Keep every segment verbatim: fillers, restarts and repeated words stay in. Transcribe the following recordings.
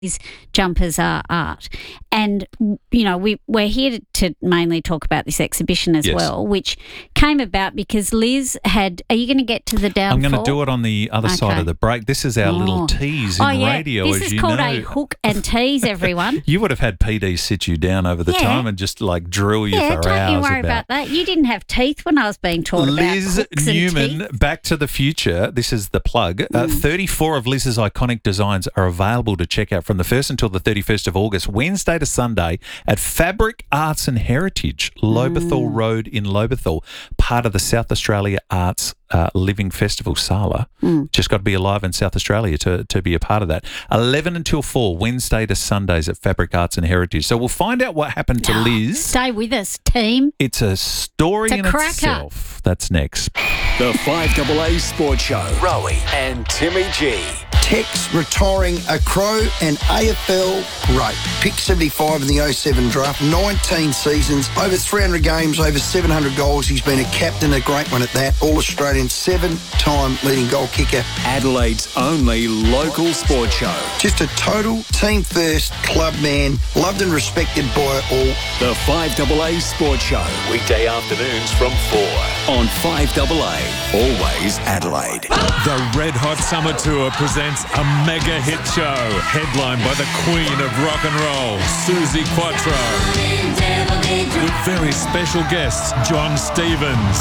these jumpers are art. And, you know, we, we're here to, to mainly talk about this exhibition as Yes. well, which came about because Liz had... Are you going to get to the downfall? I'm going to do it on the other Okay. side of the break. This is our Oh. little tease in oh, yeah. radio, This as is you called know. a hook and tease, everyone. You would have had P D sit you down over the Yeah. time and just like drill you yeah, for don't hours you worry about. about that. You didn't have teeth when I was being taught Liz about hooks and Newman, teeth. Back to the Future. This is the plug. Uh, Mm. thirty-four of Liz's iconic designs are available to check out from the first until the thirty-first of August, Wednesday to Sunday, at Fabric Arts and Heritage, Lobethal Mm. Road in Lobethal, part of the South Australia Arts uh, Living Festival, SALA. Mm. Just got to be alive in South Australia to, to be a part of that. eleven until four, Wednesday to Sundays at Fabric Arts and Heritage. So we'll find out what happened to Liz. Stay with us, team. It's a story It's a in cracker. itself. That's next. The five A A Sports Show. Rowie and Timmy G. Tex retiring a Crow and A F L great. Pick seventy-five in the oh seven draft, nineteen seasons, over three hundred games, over seven hundred goals. He's been a captain, a great one at that. All-Australian, seven-time leading goal kicker. Adelaide's only local sports show. Just a total team-first club man, loved and respected by all. The five A A Sports Show. Weekday afternoons from four on five A A. Always Adelaide. The Red Hot Summer Tour presents a mega hit show headlined by the Queen of Rock and Roll, Susie Quattro, with very special guests John Stevens,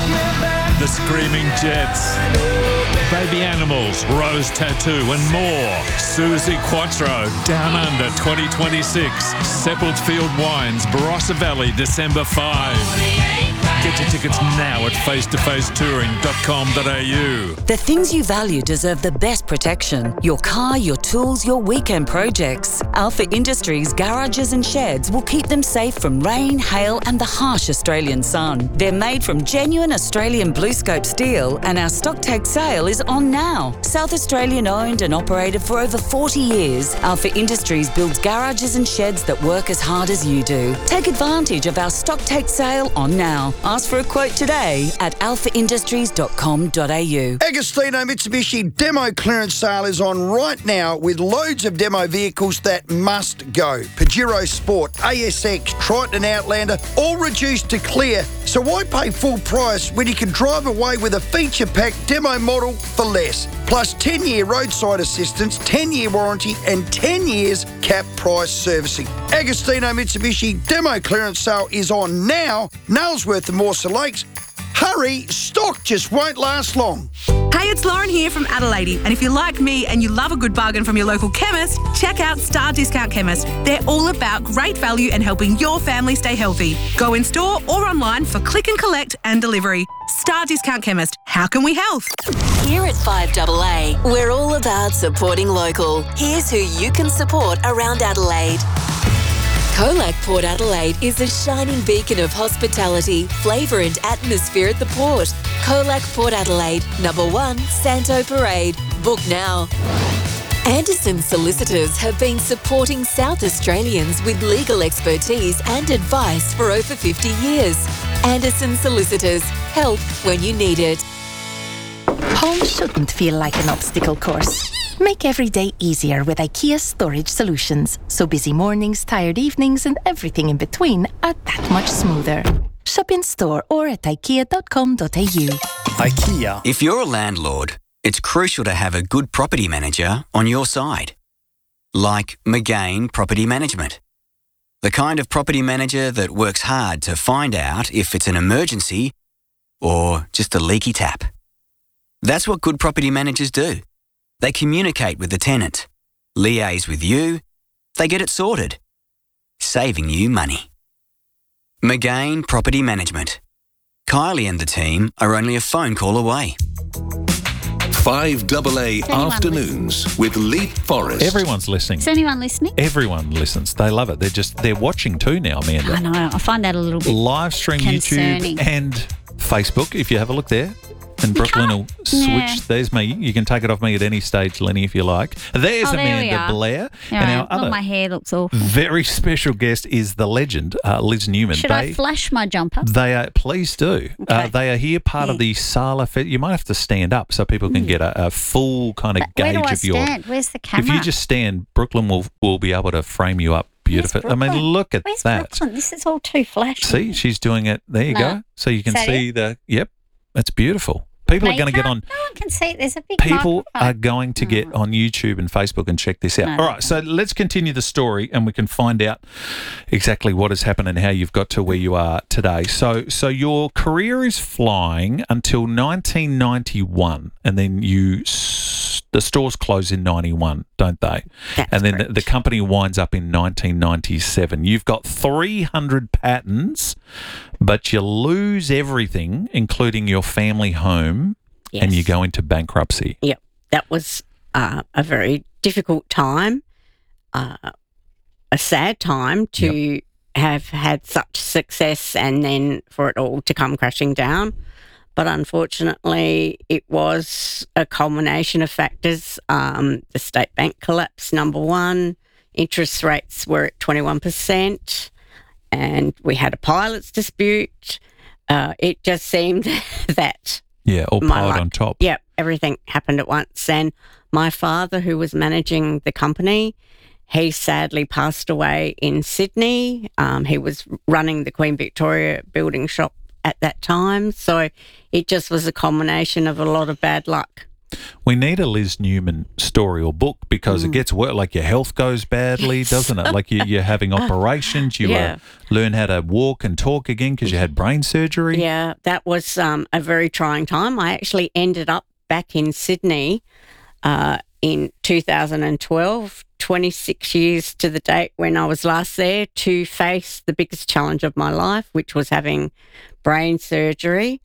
the Screaming Jets, Baby Animals, Rose Tattoo and more. Susie Quattro, Down Under twenty twenty-six, Seppeltfield Wines, Barossa Valley, December fifth. Get your tickets now at face to face touring dot com dot a u. The things you value deserve the best protection. Your car, your tools, your weekend projects. Alpha Industries garages and sheds will keep them safe from rain, hail and the harsh Australian sun. They're made from genuine Australian Blue Scope steel and our stock take sale is on now. South Australian owned and operated for over forty years, Alpha Industries builds garages and sheds that work as hard as you do. Take advantage of our stock take sale on now. Ask for a quote today at alpha industries dot com dot a u. Agostino Mitsubishi demo clearance sale is on right now with loads of demo vehicles that must go. Pajero Sport, A S X, Triton and Outlander, all reduced to clear. So why pay full price when you can drive away with a feature-packed demo model for less? Plus ten-year roadside assistance, ten-year warranty and ten years cap price servicing. Agostino Mitsubishi demo clearance sale is on now. Nailsworth and Morsa Lakes. Hurry, stock just won't last long. Hey, it's Lauren here from Adelaide, and if you're like me and you love a good bargain from your local chemist, check out Star Discount Chemist. They're all about great value and helping your family stay healthy. Go in store or online for click and collect and delivery. Star Discount Chemist, how can we help? Here at five A A, we're all about supporting local. Here's who you can support around Adelaide. Colac Port Adelaide is a shining beacon of hospitality, flavour and atmosphere at the port. Colac Port Adelaide, number one, Santo Parade. Book now. Anderson Solicitors have been supporting South Australians with legal expertise and advice for over fifty years. Anderson Solicitors, help when you need it. Home shouldn't feel like an obstacle course. Make every day easier with IKEA Storage Solutions, so busy mornings, tired evenings and everything in between are that much smoother. Shop in store or at ikea dot com dot a u. IKEA. If you're a landlord, it's crucial to have a good property manager on your side. Like McGain Property Management. The kind of property manager that works hard to find out if it's an emergency or just a leaky tap. That's what good property managers do. They communicate with the tenant, liaise with you, they get it sorted, saving you money. McGain Property Management. Kylie and the team are only a phone call away. five A A Afternoons with Leap Forest. Everyone's listening. Is anyone listening? Everyone listens. They love it. They're just, they're watching too now, Amanda. I know. I find that a little bit Live stream, concerning. YouTube and Facebook, if you have a look there. and Brooklyn will switch. Yeah. There's me. You can take it off me at any stage, Lenny, if you like. There's Oh, there we Amanda are. Blair. Yeah, and our oh, other my hair looks awful. very special guest is the legend, uh, Liz Newman. Should I flash my jumper? They are, please do. Uh, Okay. they are here, part of the Sala Fe- You might have to stand up so people can get a, a full kind of Where gauge do I of your. stand? Where's the camera? If you just stand, Brooklyn will will be able to frame you up beautifully. I mean, Brooklyn? look at Where's that. Brooklyn? This is all too flashy. See, she's doing it. There you No. go. So you can Is that see the. Yep, that's beautiful. People No, are going to you get on. can't- No one can see it. There's a big People microphone. are going to get on YouTube and Facebook and check this out. No, All no. right, so let's continue the story and we can find out exactly what has happened and how you've got to where you are today. So, so your career is flying until nineteen ninety-one, and then you s- the stores close in ninety-one, don't they? That's and then the, correct. the company winds up in nineteen ninety-seven. You've got three hundred patents, but you lose everything, including your family home. And Yes. you go into bankruptcy. Yep, that was uh, a very difficult time, uh, a sad time to have had such success and then for it all to come crashing down. But unfortunately, it was a culmination of factors. Um, the state bank collapse, number one. Interest rates were at twenty-one percent, and we had a pilots dispute. Uh, it just seemed that Yeah, all my piled luck. on top. Yep, everything happened at once. And my father, who was managing the company, he sadly passed away in Sydney. Um, he was running the Queen Victoria building shop at that time. So it just was a combination of a lot of bad luck. We need a Liz Newman story or book because Mm. it gets worse. Like your health goes badly, doesn't it? Like you, you're having operations. You Yeah. uh, learn how to walk and talk again because you had brain surgery. Yeah, that was um, a very trying time. I actually ended up back in Sydney uh, in two thousand twelve, twenty-six years to the date when I was last there, to face the biggest challenge of my life, which was having brain surgery.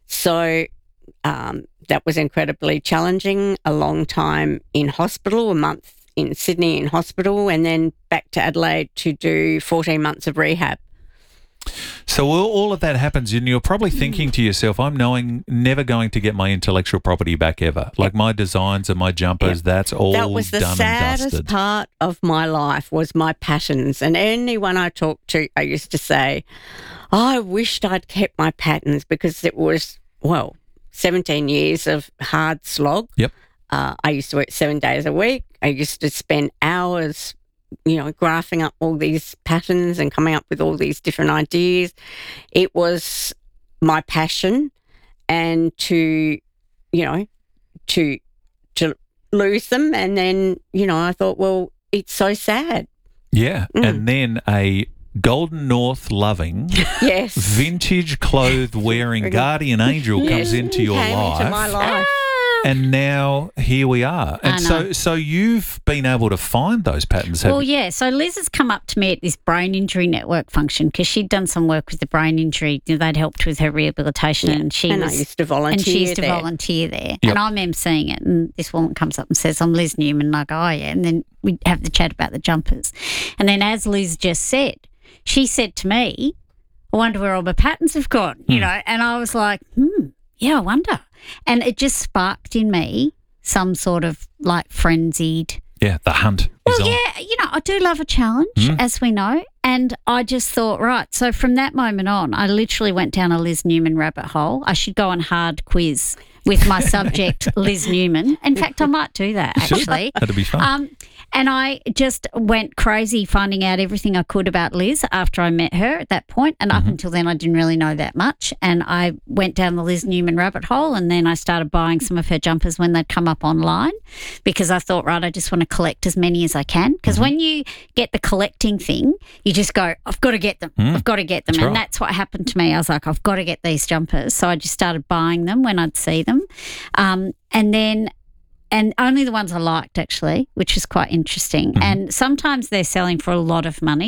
So um, that was incredibly challenging, a long time in hospital, a month in Sydney in hospital, and then back to Adelaide to do fourteen months of rehab. So all, all of that happens, and you're probably thinking to yourself, I'm knowing never going to get my intellectual property back ever. Like my designs and my jumpers, Yep. that's all That was the done and saddest dusted. part of my life was my patterns. And anyone I talked to, I used to say, oh, I wished I'd kept my patterns because it was, well, seventeen years of hard slog. Yep. Uh, I used to work seven days a week. I used to spend hours, you know, graphing up all these patterns and coming up with all these different ideas. It was my passion, and to, you know, to to lose them, and then, you know, I thought, well, it's so sad. Yeah, Mm. and then a Golden North loving, Yes. vintage clothes wearing guardian angel comes Yes. into your Came life. into my life. And now here we are. I And so so you've been able to find those patterns, have Well, you? yeah. So Liz has come up to me at this brain injury network function because she'd done some work with the brain injury. You know, they'd helped with her rehabilitation, Yeah, and she and I was, used to volunteer and she used to there. volunteer there. Yep. And I'm emceeing it, and this woman comes up and says, "I'm Liz Newman." And I go, "Oh yeah," and then we have the chat about the jumpers, and then as Liz just said, she said to me, "I wonder where all my patterns have gone," you know, and I was like, "Hmm, yeah, I wonder," and it just sparked in me some sort of like frenzied. Yeah, the hunt Well, is on. yeah, you know, I do love a challenge, Mm. as we know. And I just thought, right, so from that moment on, I literally went down a Liz Newman rabbit hole. I should go on hard quiz with my subject, Liz Newman. In fact, I might do that, Sure, actually. that'd be fun. Um, and I just went crazy finding out everything I could about Liz after I met her at that point. And up until then, I didn't really know that much. And I went down the Liz Newman rabbit hole, and then I started buying some of her jumpers when they'd come up online because I thought, right, I just want to collect as many as I can. Because when you get the collecting thing, you just go, I've got to get them. Mm. I've got to get them. That's and right. that's what happened to me. I was like, I've got to get these jumpers. So I just started buying them when I'd see them. Um, and then and only the ones I liked, actually, which is quite interesting. Mm-hmm. And sometimes they're selling for a lot of money.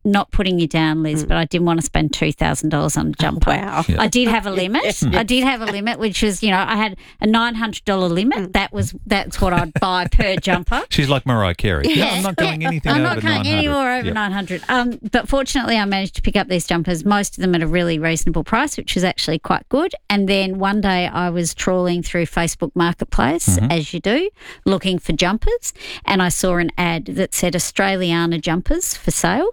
not putting you down, Liz, but I didn't want to spend two thousand dollars on a jumper. Wow. Yeah. I did have a limit. I did have a limit, which was, you know, I had a nine hundred dollars limit. That was That's what I'd buy per jumper. She's like Mariah Carey. Yeah, I'm not going anything I'm over not going nine hundred. any more over Yep. nine hundred. Um, but fortunately, I managed to pick up these jumpers, most of them at a really reasonable price, which was actually quite good. And then one day I was trawling through Facebook Marketplace, Mm-hmm. as you do, looking for jumpers, and I saw an ad that said Australiana jumpers for sale.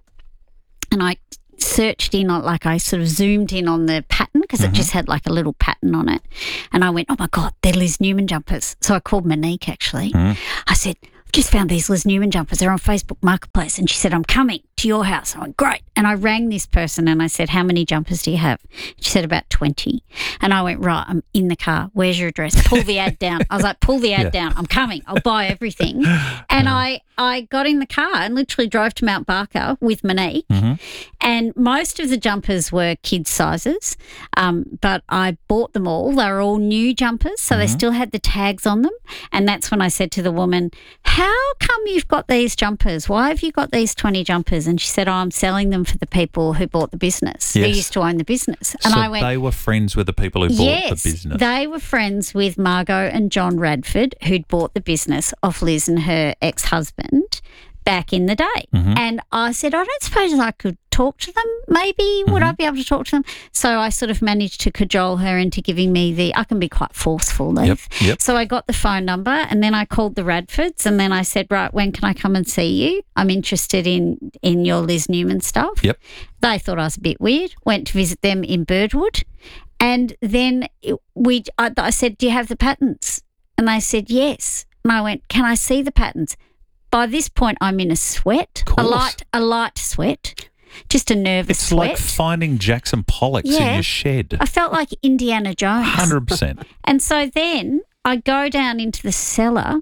And I searched in on, like I sort of zoomed in on the pattern because Mm-hmm. it just had like a little pattern on it. And I went, oh my God, they're Liz Newman jumpers. So I called Monique actually. Mm. I said, I've just found these Liz Newman jumpers. They're on Facebook Marketplace. And she said, I'm coming to your house. I went, great. And I rang this person and I said, how many jumpers do you have? She said, about twenty. And I went, right, I'm in the car. Where's your address? Pull the ad down. I was like, pull the ad Yeah. down. I'm coming. I'll buy everything. And I, I got in the car and literally drove to Mount Barker with Monique. Mm-hmm. And most of the jumpers were kids' sizes, um, but I bought them all. They were all new jumpers, so they still had the tags on them. And that's when I said to the woman, how come you've got these jumpers? Why have you got these twenty jumpers? And she said, oh, I'm selling them for the people who bought the business, who Yes. used to own the business. And so I went, they were friends with the people who bought yes, the business. they were friends with Margot and John Radford, who'd bought the business off Liz and her ex-husband back in the day. Mm-hmm. And I said, I don't suppose I could talk to them. Maybe would Mm-hmm. I be able to talk to them? So I sort of managed to cajole her into giving me the, I can be quite forceful, Liz. Yep, yep. So I got the phone number and then I called the Radfords and then I said, right, when can I come and see you? I'm interested in, in your Liz Newman stuff. Yep. They thought I was a bit weird, went to visit them in Birdwood. And then it- we, I, I said, do you have the patents? And they said, yes. And I went, can I see the patents? By this point, I'm in a sweat, a Course. light, a light sweat, just a nervous It's sweat. like finding Jackson Pollocks in Yeah. your shed. I felt like Indiana Jones. one hundred percent. And so then I go down into the cellar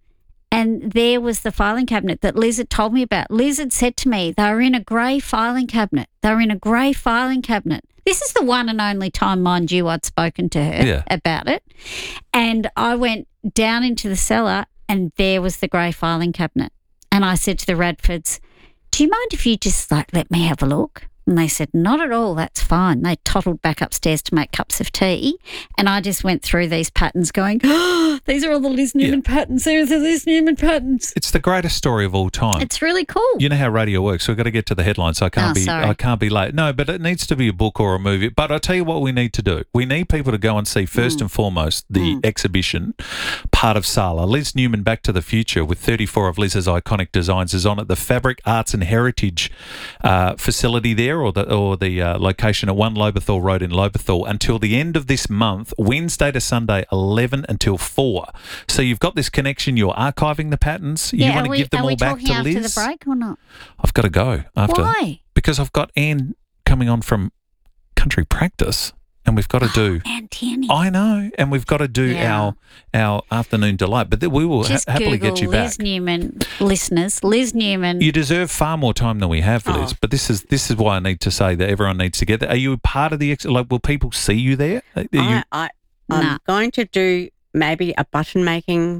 and there was the filing cabinet that Liz had told me about. Liz had said to me, they were in a grey filing cabinet. They were in a grey filing cabinet. This is the one and only time, mind you, I'd spoken to her Yeah. about it. And I went down into the cellar and there was the grey filing cabinet. And I said to the Radfords, do you mind if you just like let me have a look? And they said, not at all, that's fine. They toddled back upstairs to make cups of tea. And I just went through these patterns going, oh, these are all the Liz Newman patterns. There's the Liz Newman patterns. It's the greatest story of all time. It's really cool. You know how radio works. We've got to get to the headlines. So I can't Oh, be. sorry. I can't be late. No, but it needs to be a book or a movie. But I tell you what, we need to do. We need people to go and see first Mm. and foremost the exhibition, part of Sala. Liz Newman, Back to the Future, with thirty-four of Liz's iconic designs, is on at the Fabric Arts and Heritage uh, facility there, or the or the uh, location at One Lobethal Road in Lobethal, until the end of this month, Wednesday to Sunday, eleven until four. So you've got this connection. You're archiving the patterns. You yeah, want are to we, give them are all we back talking to after Liz. the break or not? I've got to go after. Why? Because I've got Anne coming on from country practice, and we've got to do. And Tierney. I know, and we've got to do Yeah. our our afternoon delight. But th- we will ha- Just happily Google get you Liz back. Newman, listeners. Liz Newman. You deserve far more time than we have, Liz. Oh. But this is this is why I need to say that everyone needs to get there. Are you a part of the ex- like? Will people see you there? Are you, I, I, I'm Nah. going to do maybe a button making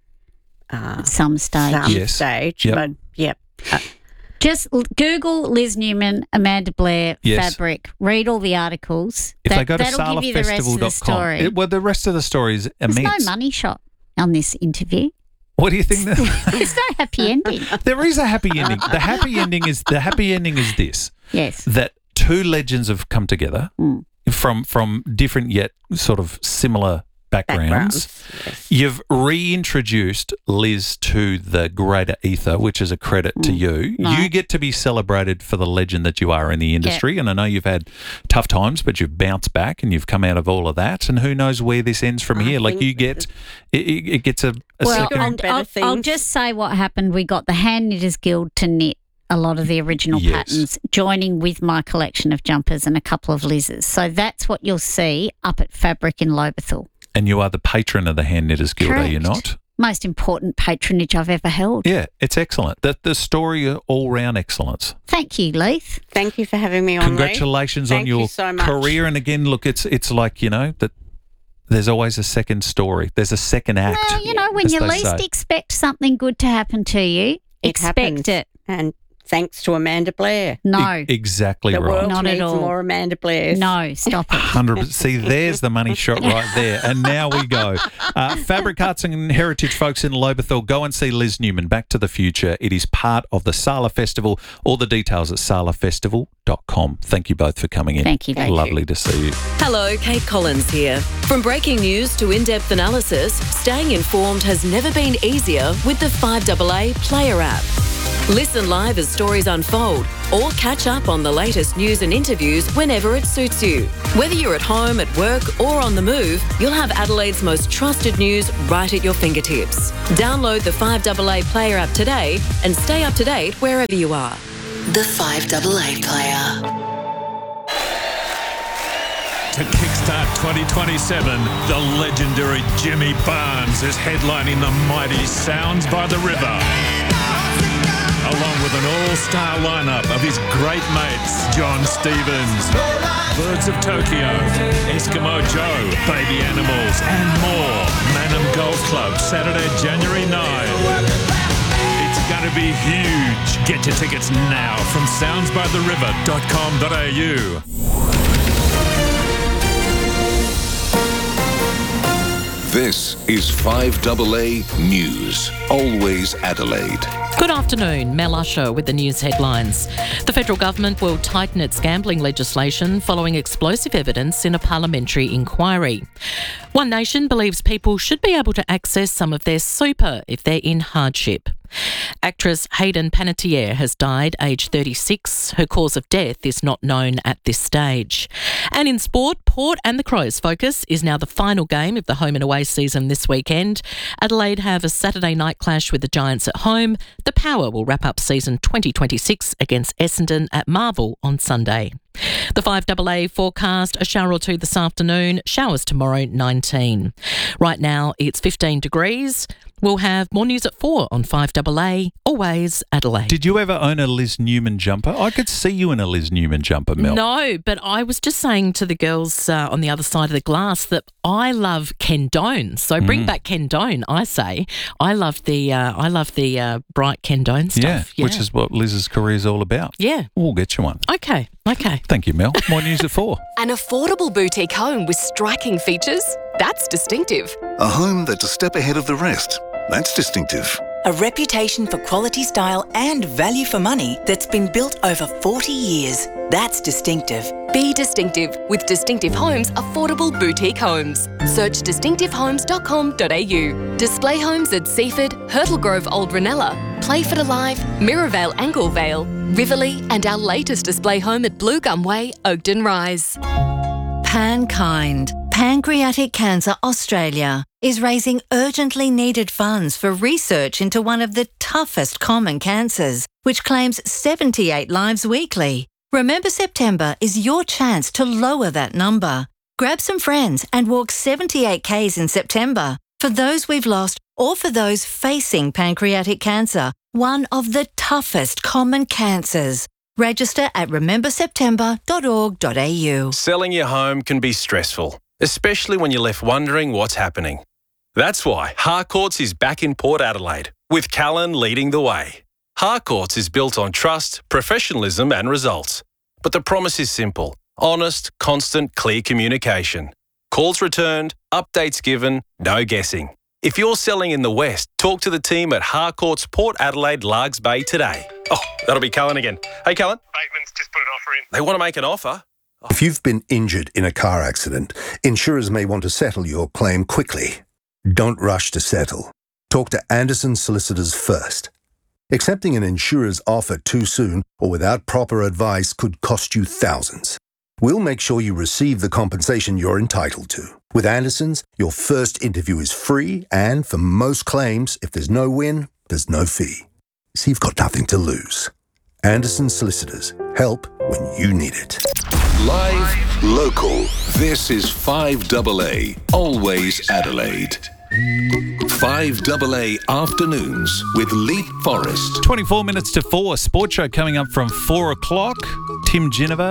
uh, some stage. some Yes. stage, Yep. but yep. Uh, Just l- Google Liz Newman, Amanda Blair, Yes. fabric. Read all the articles. if That- they go to that'll give you the rest salafestival of the dot com, story. it- well, the rest of the story is There's immense. no money shot on this interview. What do you think? That, There's no happy ending. there is a happy ending. The happy ending is the happy ending is this. Yes. That two legends have come together Mm. from from different yet sort of similar backgrounds. backgrounds. Yes. You've reintroduced Liz to the greater ether, which is a credit to you. Right. You get to be celebrated for the legend that you are in the industry. And I know you've had tough times, but you've bounced back and you've come out of all of that. And who knows where this ends from I here? Like think you get, it, it it gets a, a Well, second. on I'll, better I'll, I'll things. just say what happened. We got the Hand Knitters Guild to knit a lot of the original Yes. patterns, joining with my collection of jumpers and a couple of Liz's. So that's what you'll see up at Fabric in Lobethal. And you are the patron of the Hand Knitters Guild, are you Correct. not? Most important patronage I've ever held. Yeah, it's excellent. The, the story, all round excellence. Thank you, Leith. Thank you for having me on. Lee. Congratulations on Thank your you so much. career. And again, look, it's it's like, you know, that there's always a second story. There's a second act. Well, you know, when as you they least say. expect something good to happen to you, It expect happens. it. And thanks to Amanda Blair. No. E- exactly The right. world Not at needs all. more Amanda Blairs. No, stop it. one hundred percent. See, there's the money shot right there. And now we go. Uh, Fabric Arts and Heritage folks in Lobethal, go and see Liz Newman, Back to the Future. It is part of the Sala Festival. All the details at sala festival dot com. Thank you both for coming in. Thank you. Thank Lovely to see you. Hello, Kate Collins here. From breaking news to in-depth analysis, staying informed has never been easier with the five A A Player app. Listen live as stories unfold or catch up on the latest news and interviews whenever it suits you. Whether you're at home, at work or on the move, you'll have Adelaide's most trusted news right at your fingertips. Download the five A A Player app today and stay up to date wherever you are. The five A A Player. To kickstart twenty twenty-seven, the legendary Jimmy Barnes is headlining the mighty Sounds by the River. Along with an all-star lineup of his great mates, John Stevens, Birds of Tokyo, Eskimo Joe, Baby Animals, and more. Manham Golf Club, Saturday, January ninth. It's going to be huge. Get your tickets now from sounds by the river dot com dot a u. This is five A A News. Always Adelaide. Good afternoon, Mel Usher with the news headlines. The federal government will tighten its gambling legislation following explosive evidence in a parliamentary inquiry. One Nation believes people should be able to access some of their super if they're in hardship. Actress Hayden Panettiere has died, aged thirty-six. Her cause of death is not known at this stage. And in sport, Port and the Crows' focus is now the final game of the home and away season this weekend. Adelaide have a Saturday night clash with the Giants at home. The Power will wrap up season twenty twenty-six against Essendon at Marvel on Sunday. The five A A forecast, a shower or two this afternoon, showers tomorrow, nineteen. Right now it's fifteen degrees. We'll have more news at four on five A A, always Adelaide. Did you ever own a Liz Newman jumper? I could see you in a Liz Newman jumper, Mel. No, but I was just saying to the girls uh, on the other side of the glass that I love Ken Doan. So bring Mm. back Ken Doan, I say. I love the uh, I love the uh, bright Ken Doan stuff. Yeah, Yeah, which is what Liz's career is all about. Yeah. We'll get you one. Okay, okay. Thank you, Mel. More news at four. An affordable boutique home with striking features? That's distinctive. A home that's a step ahead of the rest. That's distinctive. A reputation for quality style and value for money that's been built over forty years. That's distinctive. Be distinctive with Distinctive Homes Affordable Boutique Homes. Search distinctive homes dot com dot a u. Display homes at Seaford, Hurtle Grove Old Ranella, Playford Alive, Mirrorvale Anglevale, Riverlea, and our latest display home at Blue Gum Way, Oakden Rise. Pankind, Pancreatic Cancer Australia, is raising urgently needed funds for research into one of the toughest common cancers, which claims seventy-eight lives weekly. Remember September is your chance to lower that number. Grab some friends and walk seventy-eight kays in September for those we've lost or for those facing pancreatic cancer, one of the toughest common cancers. Register at remember september dot org dot a u. Selling your home can be stressful, especially when you're left wondering what's happening. That's why Harcourts is back in Port Adelaide, with Callan leading the way. Harcourts is built on trust, professionalism and results. But the promise is simple: honest, constant, clear communication. Calls returned, updates given, no guessing. If you're selling in the West, talk to the team at Harcourts Port Adelaide Largs Bay today. Oh, that'll be Callan again. Hey, Callan. Bateman's just put an offer in. They want to make an offer. If you've been injured in a car accident, insurers may want to settle your claim quickly. Don't rush to settle. Talk to Anderson Solicitors first. Accepting an insurer's offer too soon or without proper advice could cost you thousands. We'll make sure you receive the compensation you're entitled to. With Anderson's, your first interview is free, and for most claims, if there's no win, there's no fee. So you've got nothing to lose. Anderson Solicitors. Help when you need it. Live, local. This is five A A. Always Adelaide. five A A Afternoons with Leap Forrest. twenty-four minutes to four. Sport show coming up from four o'clock. Tim Ginniver,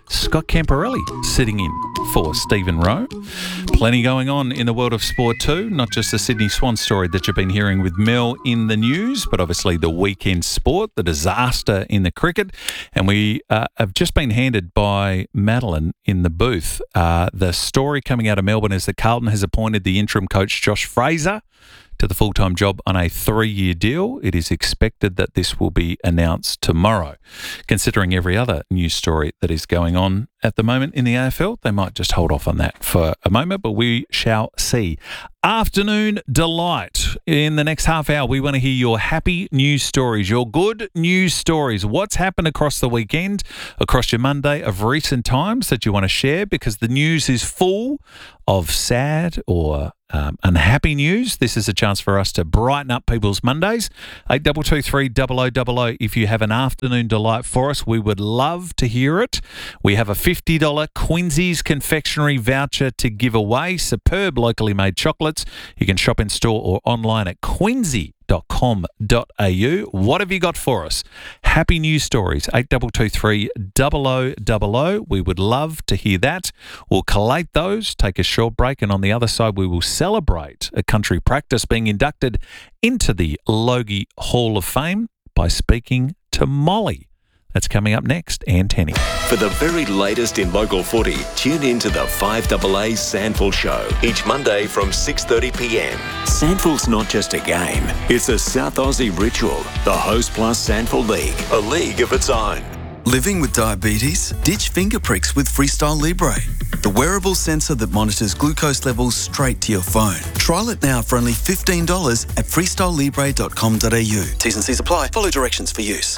Scott Camporelli sitting in for Stephen Rowe. Plenty going on in the world of sport too, not just the Sydney Swan story that you've been hearing with Mel in the news, but obviously the weekend sport, the disaster in the cricket. And we uh, have just been handed by Madeline in the booth. Uh, the story coming out of Melbourne is that Carlton has appointed the interim coach Josh Fraser to the full-time job on a three-year deal. It is expected that this will be announced tomorrow. Considering every other news story that is going on at the moment in the A F L, they might just hold off on that for a moment, but we shall see. Afternoon Delight. In the next half hour, we want to hear your happy news stories, your good news stories. What's happened across the weekend, across your Monday of recent times that you want to share, because the news is full of sad or Um, unhappy news. This is a chance for us to brighten up people's Mondays. eight two two three, double oh double oh. If you have an afternoon delight for us, we would love to hear it. We have a fifty dollars Quincy's confectionery voucher to give away. Superb locally made chocolates. You can shop in store or online at quincy dot com dot a u. What have you got for us? Happy news stories. eight two two three, double oh double oh. We would love to hear that. We'll collate those, take a short break, and on the other side we will celebrate a country practice being inducted into the Logie Hall of Fame by speaking to Molly. That's coming up next. Antenny. For the very latest in local footy, tune in to the five double A Sandful Show each Monday from six thirty p m. Sandful's not just a game, it's a South Aussie ritual. The Host Plus Sandful League, a league of its own. Living with diabetes? Ditch finger pricks with Freestyle Libre, the wearable sensor that monitors glucose levels straight to your phone. Trial it now for only fifteen dollars at freestyle libre dot com dot a u. T's and C's apply. Follow directions for use.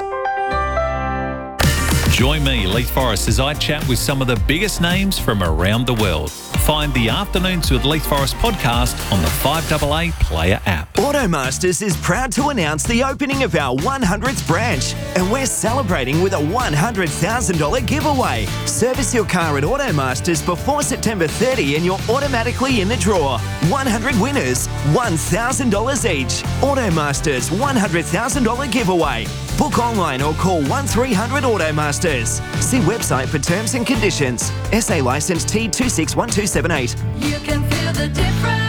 Join me, Leith Forrest, as I chat with some of the biggest names from around the world. Find the Afternoons with Leith Forrest podcast on the five double A Player app. Automasters is proud to announce the opening of our one hundredth branch, and we're celebrating with a one hundred thousand dollars giveaway. Service your car at Automasters before September thirtieth and you're automatically in the draw. one hundred winners, one thousand dollars each. Automasters one hundred thousand dollars giveaway. Book online or call one three hundred Automasters. See website for terms and conditions. S A licence T two six one two seven eight. You can feel the difference.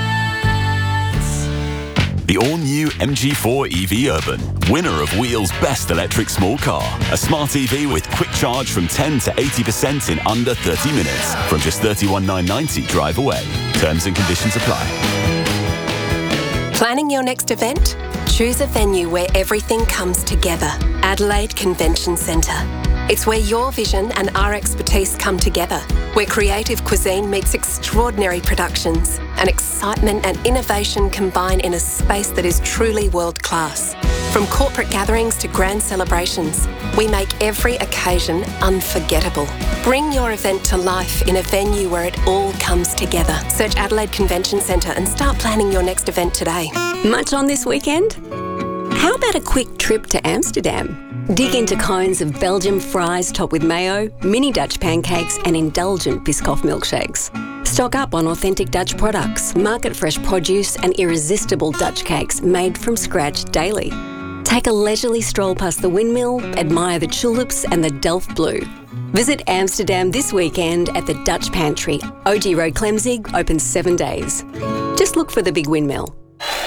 The all-new M G four E V Urban, winner of Wheel's Best Electric Small Car. A smart E V with quick charge from ten to eighty percent in under thirty minutes. From just thirty-one thousand nine hundred ninety drive away. Terms and conditions apply. Planning your next event? Choose a venue where everything comes together. Adelaide Convention Centre. It's where your vision and our expertise come together, where creative cuisine meets extraordinary productions, and excitement and innovation combine in a space that is truly world-class. From corporate gatherings to grand celebrations, we make every occasion unforgettable. Bring your event to life in a venue where it all comes together. Search Adelaide Convention Centre and start planning your next event today. Much on this weekend? How about a quick trip to Amsterdam? Dig into cones of Belgian fries topped with mayo, mini Dutch pancakes and indulgent Biscoff milkshakes. Stock up on authentic Dutch products, market-fresh produce and irresistible Dutch cakes made from scratch daily. Take a leisurely stroll past the windmill, admire the tulips and the Delft Blue. Visit Amsterdam this weekend at the Dutch Pantry. O G Road Clemzig, open seven days. Just look for the big windmill.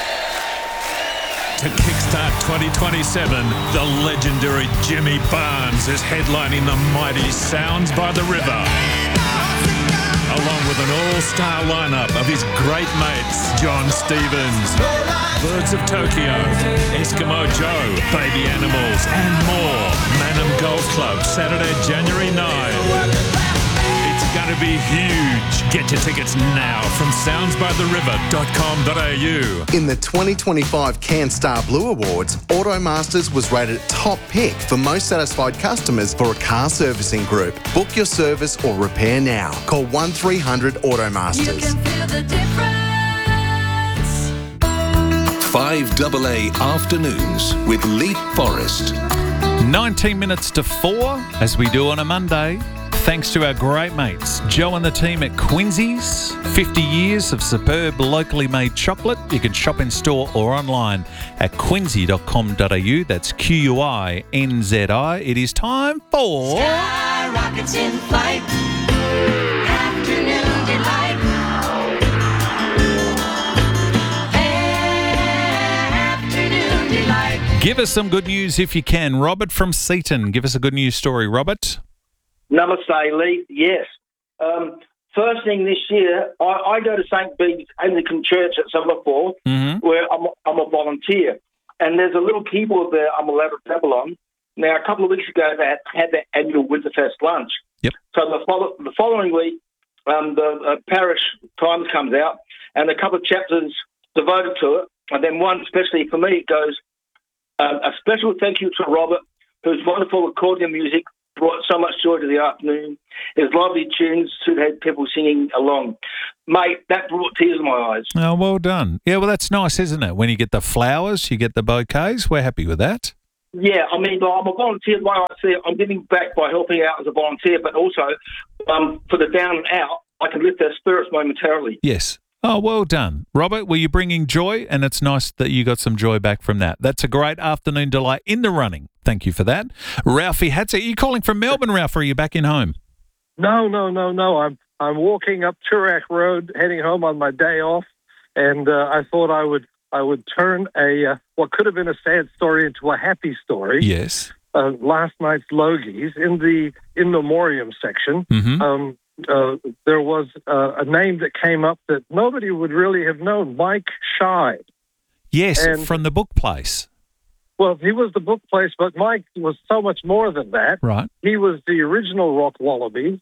To kickstart twenty twenty-seven, the legendary Jimmy Barnes is headlining the mighty Sounds by the River. Along with an all-star lineup of his great mates, John Stevens, Birds of Tokyo, Eskimo Joe, Baby Animals, and more. Manham Golf Club, Saturday, January ninth. It's going to be huge. Get your tickets now from sounds by the river dot com dot a u. In the twenty twenty-five CanStar Blue Awards, Automasters was rated top pick for most satisfied customers for a car servicing group. Book your service or repair now. Call one three hundred Automasters. You can feel the difference. five double A Afternoons with Leith Forrest. nineteen minutes to four, as we do on a Monday. Thanks to our great mates, Joe and the team at Quincy's. fifty years of superb locally made chocolate. You can shop in store or online at quincy dot com dot a u. That's Q U I N Z I. It is time for... our rockets in flight. Afternoon delight. Afternoon delight. Give us some good news if you can. Robert from Seaton, give us a good news story. Robert? Namaste, Lee. Yes. Um, first thing this year, I, I go to Saint Bede's Anglican Church at Summerfall, mm-hmm. where I'm, I'm a volunteer. And there's a little keyboard there I'm allowed to dabble on. Now, a couple of weeks ago, they had their annual Winterfest lunch. Yep. So the, follow, the following week, um, the uh, Parish Times comes out, and a couple of chapters devoted to it. And then one, especially for me, goes, um, a special thank you to Robert, whose wonderful accordion music brought so much joy to the afternoon. His lovely tunes should have people singing along. Mate, that brought tears to my eyes. Oh, well done. Yeah, well, that's nice, isn't it? When you get the flowers, you get the bouquets. We're happy with that. Yeah, I mean, I'm a volunteer. The way I see it, I'm giving back by helping out as a volunteer, but also um, for the down and out, I can lift their spirits momentarily. Yes. Oh, well done. Robert, were you bringing joy? And it's nice that you got some joy back from that. That's a great afternoon delight in the running. Thank you for that. Ralphie Hatzer, are you calling from Melbourne, Ralph, or are you back in home? No, no, no, no. I'm I'm walking up Toorak Road, heading home on my day off, and uh, I thought I would I would turn a uh, what could have been a sad story into a happy story. Yes. Uh, last night's Logies in the in memoriam section. Mm-hmm. Um, uh, there was uh, a name that came up that nobody would really have known, Mike Scheid. Yes, And- from the book place. Well, he was the book place, but Mike was so much more than that. Right. He was the original Rock Wallaby.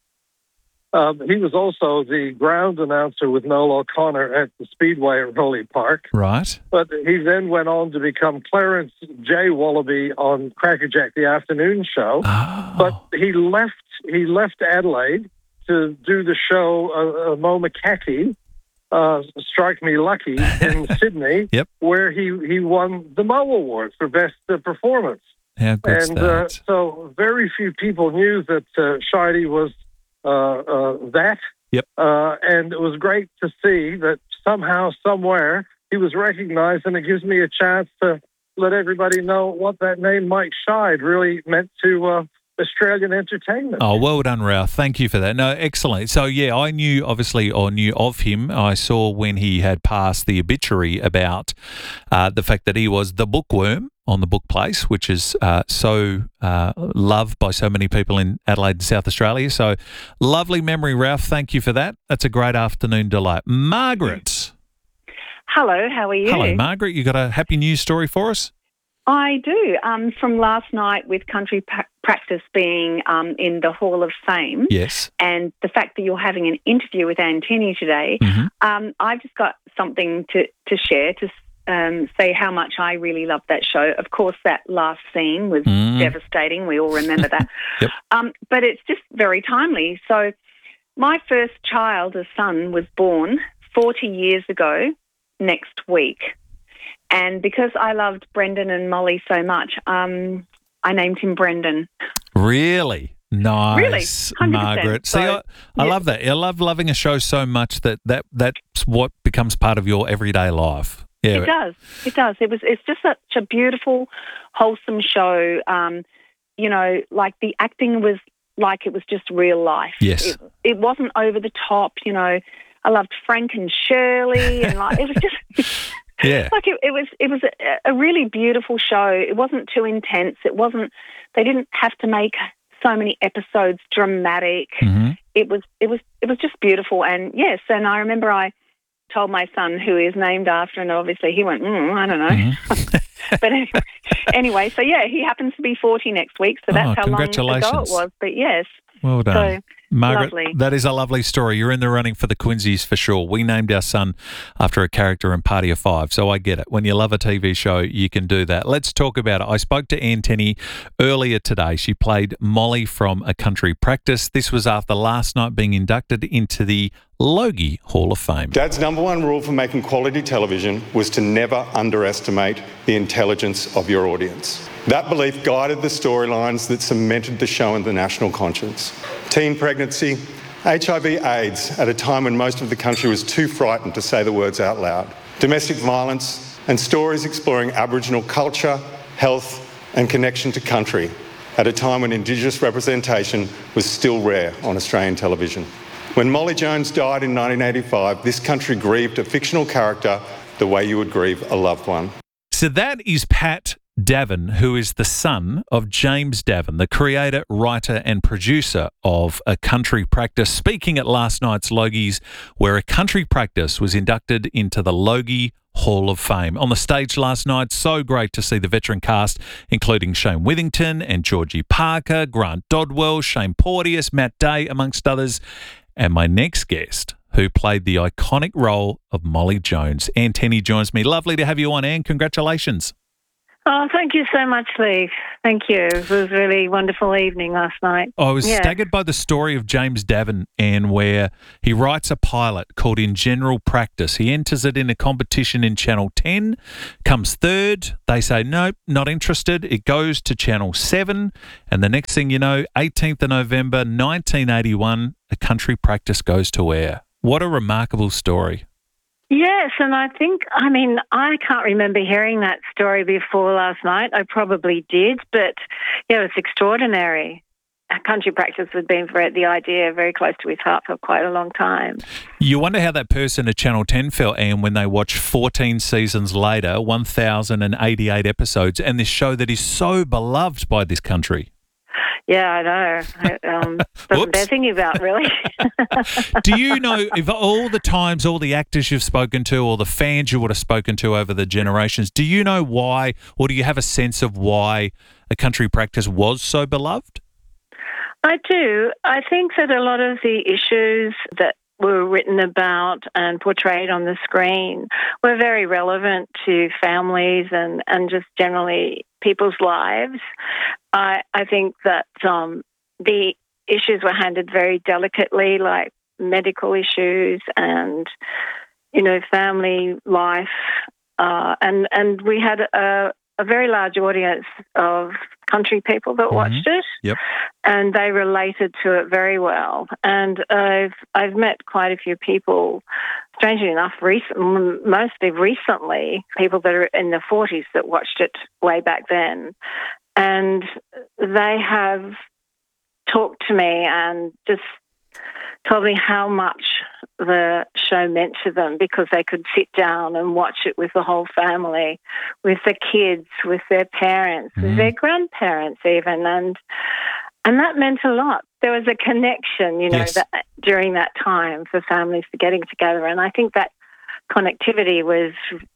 Um, he was also the ground announcer with Noel O'Connor at the Speedway at Rowley Park. Right. But he then went on to become Clarence J. Wallaby on Crackerjack, the afternoon show. Oh. But he left he left Adelaide to do the show uh, uh, Mo McCarthy, uh, Strike Me Lucky, in Sydney, Yep. where he, he won the Mo Award for Best uh, Performance. How good's And that? uh, so very few people knew that uh, Scheide was uh, uh, that. Yep. Uh, and it was great to see that somehow, somewhere, he was recognized, and it gives me a chance to let everybody know what that name Mike Scheid really meant to uh, Australian entertainment. Oh, well done, Ralph. Thank you for that. No, excellent. So, yeah, I knew, obviously, or knew of him. I saw when he had passed the obituary about uh, the fact that he was the bookworm on the book place, which is uh, so uh, loved by so many people in Adelaide and South Australia. So, lovely memory, Ralph. Thank you for that. That's a great afternoon delight. Margaret. Hello, how are you? Hello, Margaret. You got a happy news story for us? I do. Um, from last night with Country pa- Practice being um, in the Hall of Fame. Yes. And the fact that you're having an interview with Anne Tinney today, Mm-hmm. um, I've just got something to, to share to um, say how much I really loved that show. Of course, that last scene was Mm. devastating. We all remember that. Yep. Um, but it's just very timely. So my first child, a son, was born forty years ago next week. And because I loved Brendan and Molly so much, um, I named him Brendan. Really? Nice, Really? one hundred percent. Margaret. See, So, I, I yeah. love that. I love loving a show so much that, that that's what becomes part of your everyday life. Yeah. It does. It does. It was. It's just such a beautiful, wholesome show. Um, you know, like the acting was like it was just real life. Yes. It, it wasn't over the top. You know, I loved Frank and Shirley, and like it was just. Yeah. Like it, it was. It was a, a really beautiful show. It wasn't too intense. It wasn't. They didn't have to make so many episodes dramatic. Mm-hmm. It was. It was. It was just beautiful. And yes, and I remember I told my son, who is named after, and obviously he went, mm, I don't know. Mm-hmm. But anyway, anyway, so yeah, he happens to be forty next week, so that's Oh, how long ago it congratulations. was. But yes, Well done. So, Margaret, lovely. that is a lovely story. You're in the running for the Quincy's for sure. We named our son after a character in Party of Five, so I get it. When you love a T V show, you can do that. Let's talk about it. I spoke to Anne Tinney earlier today. She played Molly from A Country Practice. This was after last night being inducted into the Logie Hall of Fame. Dad's number one rule for making quality television was to never underestimate the intelligence of your audience. That belief guided the storylines that cemented the show in the national conscience. Teen pregnancy, H I V AIDS at a time when most of the country was too frightened to say the words out loud, domestic violence, and stories exploring Aboriginal culture, health, and connection to country. at a time when Indigenous representation was still rare on Australian television. When Molly Jones died in nineteen eighty-five, this country grieved a fictional character the way you would grieve a loved one. So that is Pat Davin, who is the son of James Davin, the creator, writer and producer of A Country Practice, speaking at last night's Logies, where A Country Practice was inducted into the Logie Hall of Fame. On the stage last night, so great to see the veteran cast, including Shane Withington and Georgie Parker, Grant Dodwell, Shane Porteous, Matt Day, amongst others. And my next guest, who played the iconic role of Molly Jones. Anne Tenney joins me. Lovely to have you on, Anne. Congratulations. Oh, thank you so much, Lee. Thank you. It was a really wonderful evening last night. I was yeah. staggered by the story of James Davin, Anne, where he writes a pilot called In General Practice. He enters it in a competition in Channel ten, comes third. They say, nope, not interested. It goes to Channel seven. And the next thing you know, eighteenth of November, nineteen eighty-one, A Country Practice goes to air. What a remarkable story. Yes, and I think, I mean, I can't remember hearing that story before last night. I probably did, but yeah, it was extraordinary. A Country Practice had been for the idea very close to his heart for quite a long time. You wonder how that person at Channel ten felt, Anne, when they watch fourteen seasons later, one thousand eighty-eight episodes, and this show that is so beloved by this country. Yeah, I know. Um, doesn't bear thinking about, really. Do you know, if all the times, all the actors you've spoken to, or the fans you would have spoken to over the generations, do you know why, or do you have a sense of why A Country Practice was so beloved? I do. I think that a lot of the issues that were written about and portrayed on the screen were very relevant to families and, and just generally people's lives. I, I think that um, the issues were handled very delicately, like medical issues and, you know, family life. Uh, and, and we had a, a very large audience of country people that watched mm-hmm. it. Yep. And they related to it very well. And I've I've met quite a few people, strangely enough, recent, mostly recently, people that are in their forties that watched it way back then. And they have talked to me and just told me how much the show meant to them because they could sit down and watch it with the whole family, with the kids, with their parents, mm. with their grandparents even. And and that meant a lot. There was a connection, you know, yes. that, during that time for families getting together. And I think that connectivity was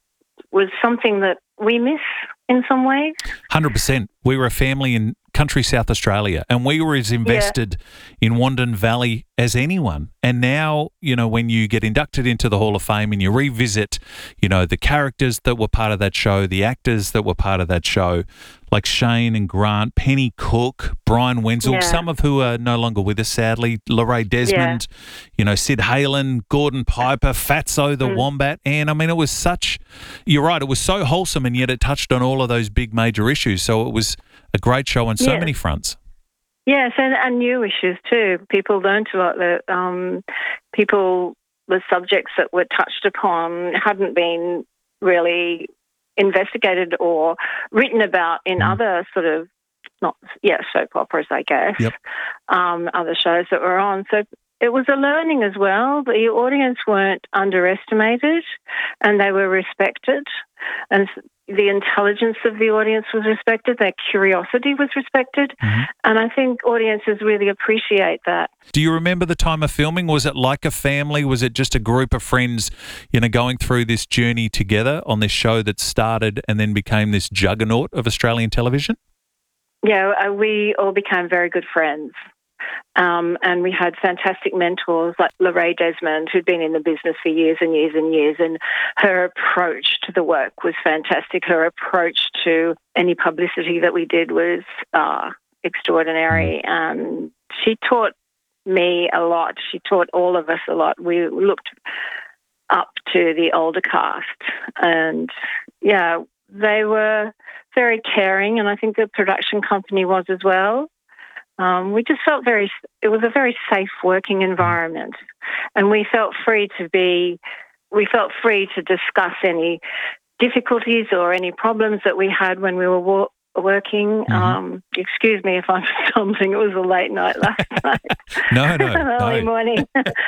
was something that we miss in some ways. one hundred percent. We were a family in country South Australia, and we were as invested yeah. in Wandin Valley as anyone. And now, you know, when you get inducted into the Hall of Fame and you revisit, you know, the characters that were part of that show, the actors that were part of that show, like Shane and Grant, Penny Cook, Brian Wenzel, yeah. some of who are no longer with us, sadly, Lorraine Desmond, yeah. you know, Sid Halen, Gordon Piper, Fatso the mm. Wombat. And I mean, it was such, you're right, it was so wholesome, and yet it touched on all of those big major issues. So it was a great show on so yes. many fronts. Yes, and, and new issues too. People learned a lot. That um, people, the subjects that were touched upon hadn't been really investigated or written about in mm. other sort of, not, yeah, soap operas, I guess, yep. um, other shows that were on. So it was a learning as well. The audience weren't underestimated and they were respected. And the intelligence of the audience was respected. Their curiosity was respected. Mm-hmm. And I think audiences really appreciate that. Do you remember the time of filming? Was it like a family? Was it just a group of friends, you know, going through this journey together on this show that started and then became this juggernaut of Australian television? Yeah, uh, we all became very good friends. Um, and we had fantastic mentors like Lorraine Desmond, who'd been in the business for years and years and years, and her approach to the work was fantastic. Her approach to any publicity that we did was uh, extraordinary. And she taught me a lot. She taught all of us a lot. We looked up to the older cast. And, yeah, they were very caring, and I think the production company was as well. Um, we just felt very, it was a very safe working environment, and we felt free to be, we felt free to discuss any difficulties or any problems that we had when we were wo- working. Mm-hmm. Um, excuse me if I'm stumbling. It was a late night last night. No, no, Early no. morning.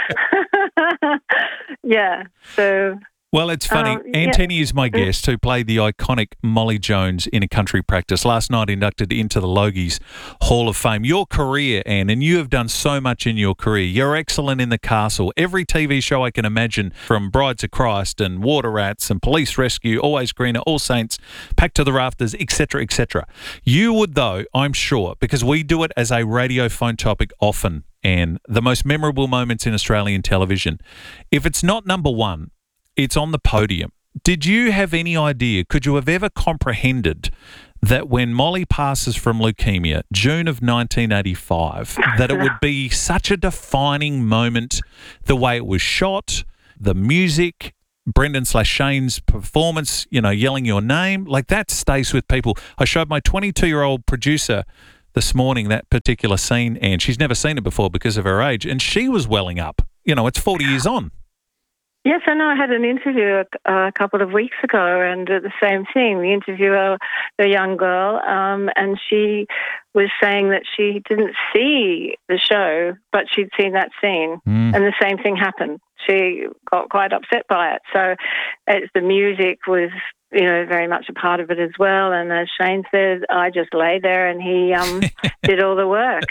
Yeah. So. Well, it's funny. Um, yeah. Anthony is my guest who played the iconic Molly Jones in A Country Practice. Last night inducted into the Logies Hall of Fame. Your career, Anne, and you have done so much in your career. You're excellent in The Castle. Every T V show I can imagine, from Brides of Christ and Water Rats and Police Rescue, Always Greener, All Saints, Packed to the Rafters, et cetera, et cetera. You would, though, I'm sure, because we do it as a radio phone topic often, Anne, the most memorable moments in Australian television. If it's not number one, it's on the podium. Did you have any idea, could you have ever comprehended that when Molly passes from leukemia, June of nineteen eighty-five, that it would be such a defining moment, the way it was shot, the music, Brendan slash Shane's performance, you know, yelling your name, like that stays with people. I showed my twenty-two-year-old producer this morning that particular scene, and she's never seen it before because of her age, and she was welling up. You know, it's forty years on. Yes, I know. I had an interview a, a couple of weeks ago, and uh, the same thing. The interviewer, the young girl, um, and she was saying that she didn't see the show, but she'd seen that scene, mm. and the same thing happened. She got quite upset by it. So it's, the music was, you know, very much a part of it as well. And as Shane said, I just lay there and he um, did all the work.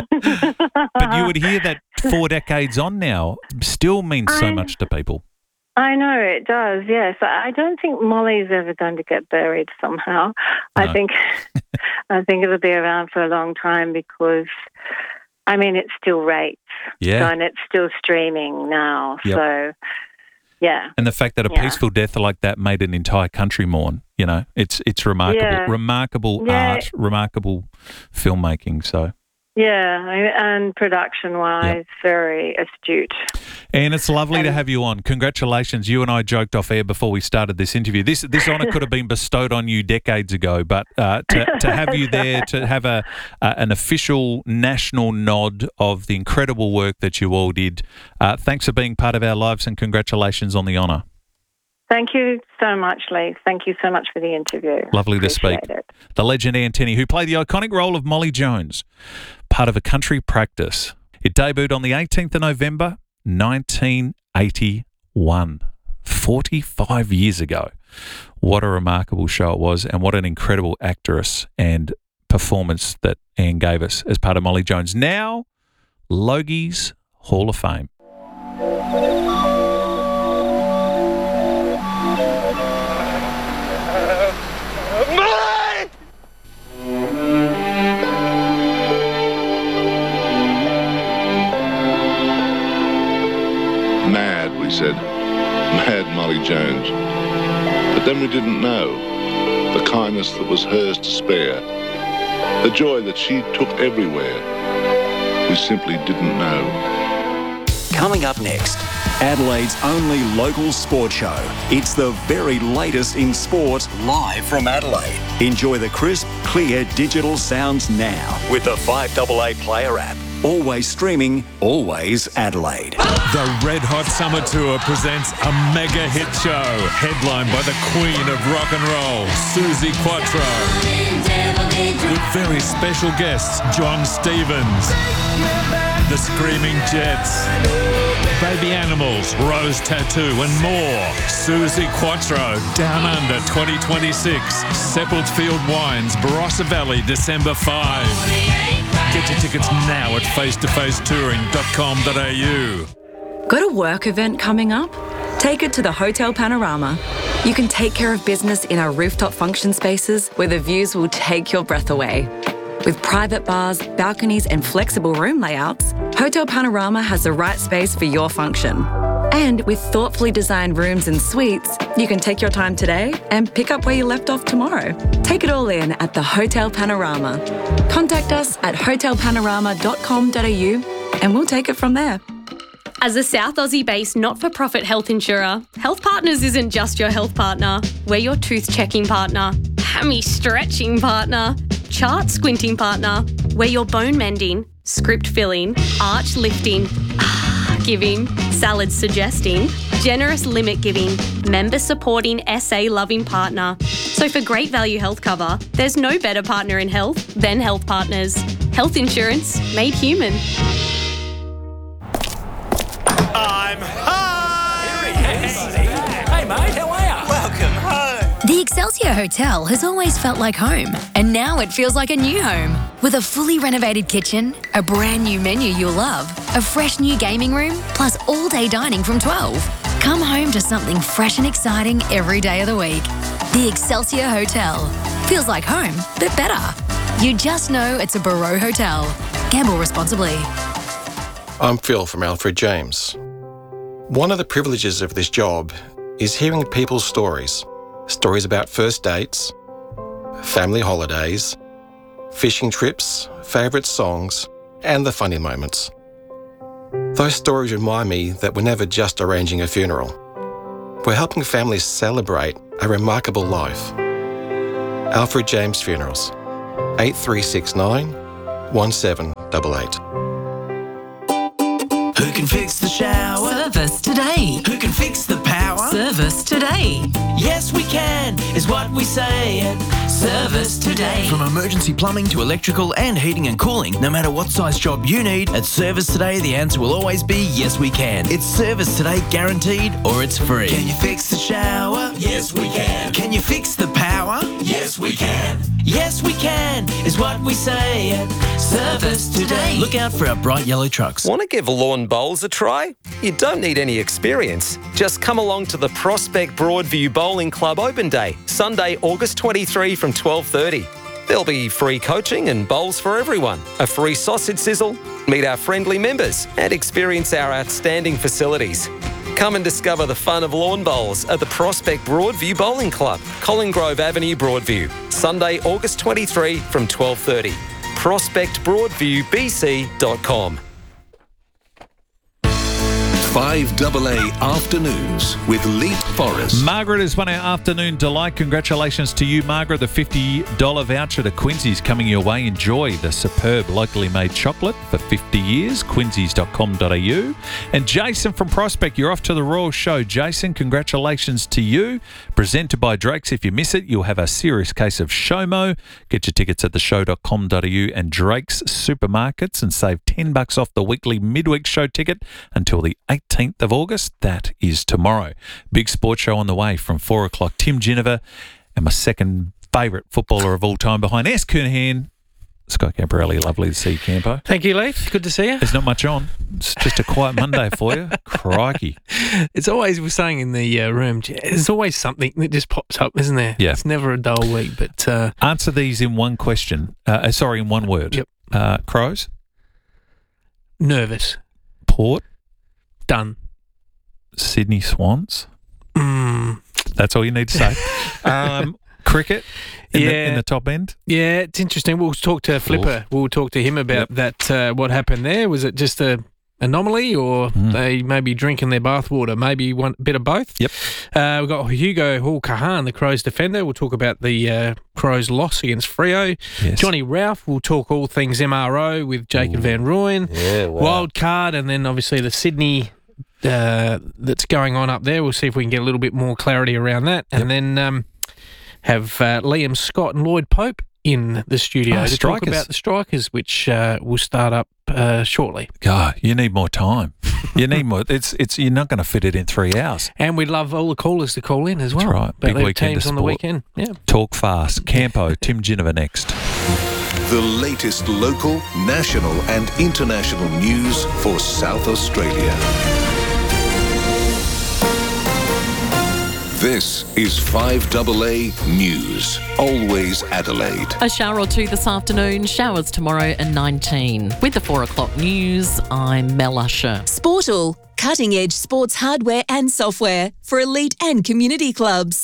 But you would hear that four decades on now still means so I, much to people. I know it does, yes. I don't think Molly's ever going to get buried somehow. No. I think I think it'll be around for a long time because, I mean, it still rates. Yeah. And it's still streaming now. Yep. So, yeah. And the fact that a yeah. peaceful death like that made an entire country mourn, you know, it's it's remarkable. Yeah. Remarkable Yeah. art, remarkable filmmaking. So, yeah, and production-wise, yep. very astute. And it's lovely and, to have you on. Congratulations. You and I joked off air before we started this interview. This this honour could have been bestowed on you decades ago, but uh, to, to have you there, to have a uh, an official national nod of the incredible work that you all did, uh, thanks for being part of our lives and congratulations on the honour. Thank you so much, Lee. Thank you so much for the interview. Lovely to speak. It. The legend Anthony, who played the iconic role of Molly Jones, part of A Country Practice. It debuted on the eighteenth of November, nineteen eighty-one, forty-five years ago. What a remarkable show it was, and what an incredible actress and performance that Anne gave us as part of Molly Jones. Now, Logies Hall of Fame. Mad, we said. Mad Molly Jones. But then we didn't know the kindness that was hers to spare, the joy that she took everywhere. We simply didn't know. Coming up next, Adelaide's only local sport show. It's the very latest in sport, live from Adelaide. Enjoy the crisp, clear digital sounds now with the five A A Player app. Always streaming, always Adelaide. The Red Hot Summer Tour presents a mega hit show, headlined by the Queen of Rock and Roll, Suzi Quatro, with very special guests, John Stevens, the Screaming Jets, Baby Animals, Rose Tattoo and more. Suzi Quatro, Down Under twenty twenty-six, Seppeltfield Wines, Barossa Valley, December fifth. Get your tickets now at face to face touring dot com dot a u. Got a work event coming up? Take it to the Hotel Panorama. You can take care of business in our rooftop function spaces where the views will take your breath away. With private bars, balconies and flexible room layouts, Hotel Panorama has the right space for your function. And with thoughtfully designed rooms and suites, you can take your time today and pick up where you left off tomorrow. Take it all in at the Hotel Panorama. Contact us at hotel panorama dot com dot a u and we'll take it from there. As a South Aussie-based not-for-profit health insurer, Health Partners isn't just your health partner. We're your tooth-checking partner, hammy-stretching partner, chart-squinting partner. We're your bone-mending, script-filling, arch-lifting, ah-giving, salad-suggesting, Generous limit giving, member supporting, S A loving partner. So for great value health cover, there's no better partner in health than Health Partners. Health insurance made human. I'm home! Hey mate, how are you? Welcome home. The Excelsior Hotel has always felt like home, and now it feels like a new home. With a fully renovated kitchen, a brand new menu you'll love, a fresh new gaming room, plus all-day dining from twelve. Come home to something fresh and exciting every day of the week. The Excelsior Hotel. Feels like home, but better. You just know it's a Barreau Hotel. Gamble responsibly. I'm Phil from Alfred James. One of the privileges of this job is hearing people's stories. Stories about first dates, family holidays, fishing trips, favourite songs, and the funny moments. Those stories remind me that we're never just arranging a funeral. We're helping families celebrate a remarkable life. Alfred James Funerals, eight three six nine, one seven eight eight. Who can fix the shower? Service today. Who can fix the power? Service today. Yes, we can, is what we say at Service Today. From emergency plumbing to electrical and heating and cooling, no matter what size job you need, at Service Today, the answer will always be yes, we can. It's Service Today guaranteed, or it's free. Can you fix the shower? Yes, we can. Can you fix the power? Yes, we can. Yes, we can, is what we say at Service Today. Look out for our bright yellow trucks. Want to give lawn bowls a try? You don't need any experience. Just come along to the Prospect Broadview Bowling Club Open Day, Sunday, August twenty-third from twelve thirty. There'll be free coaching and bowls for everyone, a free sausage sizzle, meet our friendly members and experience our outstanding facilities. Come and discover the fun of lawn bowls at the Prospect Broadview Bowling Club, Colin Grove Avenue, Broadview, Sunday, August twenty-third from twelve thirty. prospect broadview b c dot com. five double A Afternoons with Leap Forrest. Margaret has won our afternoon delight. Congratulations to you, Margaret. The fifty dollars voucher to Quincy's coming your way. Enjoy the superb locally made chocolate for fifty years. quincy's dot com dot a u. And Jason from Prospect, you're off to the Royal Show. Jason, congratulations to you. Presented by Drake's. If you miss it, you'll have a serious case of SHOMO. Get your tickets at the show dot com dot a u and Drake's Supermarkets and save ten bucks off the weekly midweek show ticket until the eighteenth of August. That is tomorrow. Big sports show on the way from four o'clock. Tim Ginniver and my second favourite footballer of all time behind S. Kernahan, Scott Camporelli. Lovely to see you, Campo. Thank you, Leith. Good to see you. There's not much on. It's just a quiet Monday for you. Crikey. It's always, we're saying in the uh, room, there's always something that just pops up, isn't there? Yeah. It's never a dull week, but... Uh, Answer these in one question. Uh, sorry, in one word. Yep. Uh, Crows? Nervous. Port? Done. Sydney Swans? Mm. That's all you need to say. um, cricket in, yeah. the, in the top end? Yeah, it's interesting. We'll talk to Flipper. We'll talk to him about yep. that. Uh, what happened there? Was it just a anomaly, or mm. they maybe drinking their bathwater? Maybe one bit of both. Yep. Uh, we've got Hugo Hall-Kahan, the Crows defender. We'll talk about the uh, Crows' loss against Freo. Yes. Johnny Ralph. We'll talk all things M R O with Jacob Ooh. Van Rooyen. Yeah, wow. Wild card, and then obviously the Sydney. Uh, that's going on up there. We'll see if we can get a little bit more clarity around that. And yep. then um, have uh, Liam Scott and Lloyd Pope in the studio oh, to strikers. talk about the strikers, which uh, will start up uh, shortly. God, you need more time. You need more. It's it's. You're not going to fit it in three hours. And we'd love all the callers to call in as well. That's right. Big weekend teams of on the weekend. Yeah. Talk fast. Campo, Tim Ginniver next. The latest local, national and international news for South Australia. This is five double A News, always Adelaide. A shower or two this afternoon, showers tomorrow and nineteen. With the four o'clock news, I'm Mel Usher. Sportal, cutting-edge sports hardware and software for elite and community clubs.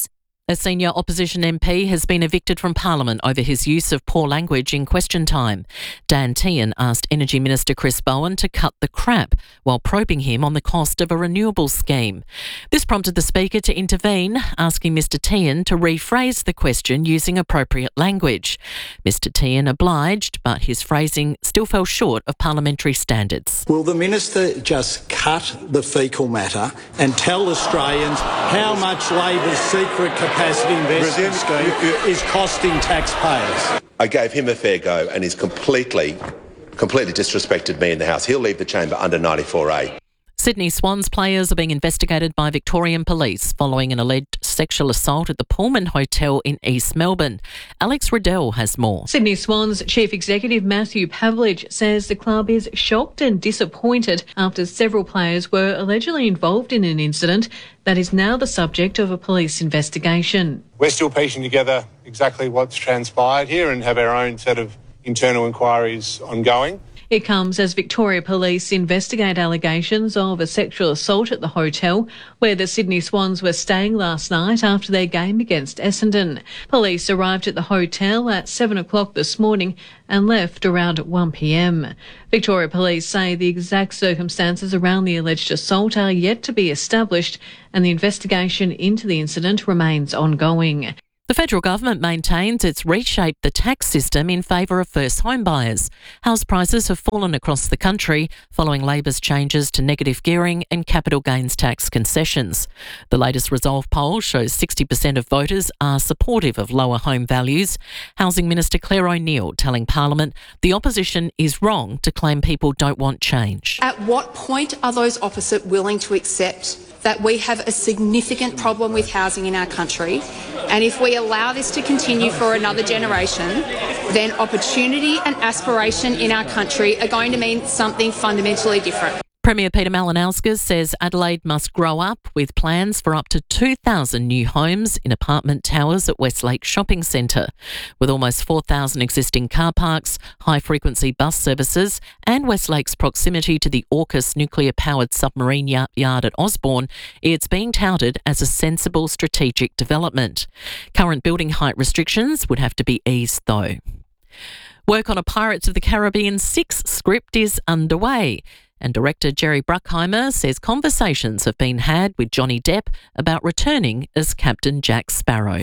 A senior opposition M P has been evicted from Parliament over his use of poor language in question time. Dan Tehan asked Energy Minister Chris Bowen to cut the crap while probing him on the cost of a renewables scheme. This prompted the Speaker to intervene, asking Mr Tehan to rephrase the question using appropriate language. Mr Tehan obliged, but his phrasing still fell short of parliamentary standards. Will the Minister just cut the faecal matter and tell Australians how much Labor's secret capacity investment scheme is costing taxpayers? I gave him a fair go and he's completely, completely disrespected me in the House. He'll leave the chamber under ninety-four A. Sydney Swans players are being investigated by Victorian Police following an alleged sexual assault at the Pullman Hotel in East Melbourne. Alex Riddell has more. Sydney Swans Chief Executive Matthew Pavlich says the club is shocked and disappointed after several players were allegedly involved in an incident that is now the subject of a police investigation. We're still piecing together exactly what's transpired here and have our own set of internal inquiries ongoing. It comes as Victoria Police investigate allegations of a sexual assault at the hotel where the Sydney Swans were staying last night after their game against Essendon. Police arrived at the hotel at seven o'clock this morning and left around one p m. Victoria Police say the exact circumstances around the alleged assault are yet to be established and the investigation into the incident remains ongoing. The federal government maintains it's reshaped the tax system in favour of first home buyers. House prices have fallen across the country following Labor's changes to negative gearing and capital gains tax concessions. The latest Resolve poll shows sixty percent of voters are supportive of lower home values. Housing Minister Claire O'Neill telling Parliament the opposition is wrong to claim people don't want change. At what point are those opposite willing to accept that we have a significant problem with housing in our country, and if we allow this to continue for another generation, then opportunity and aspiration in our country are going to mean something fundamentally different. Premier Peter Malinauskas says Adelaide must grow up with plans for up to two thousand new homes in apartment towers at Westlake Shopping Centre. With almost four thousand existing car parks, high-frequency bus services and Westlake's proximity to the AUKUS nuclear-powered submarine yard at Osborne, it's being touted as a sensible strategic development. Current building height restrictions would have to be eased though. Work on a Pirates of the Caribbean six script is underway. And director Jerry Bruckheimer says conversations have been had with Johnny Depp about returning as Captain Jack Sparrow.